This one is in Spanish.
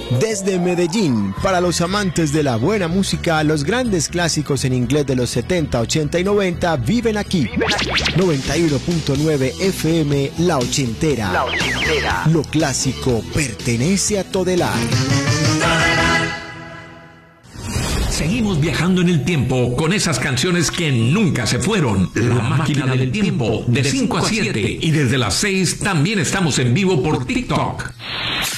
Desde Medellín, para los amantes de la buena música, los grandes clásicos en inglés de los 70, 80 y 90 viven aquí. 91.9 FM, La Ochentera. Lo clásico pertenece a Todelar. Seguimos viajando en el tiempo con esas canciones que nunca se fueron. La máquina del tiempo, de 5 a 7. Y desde las 6 también estamos en vivo por TikTok.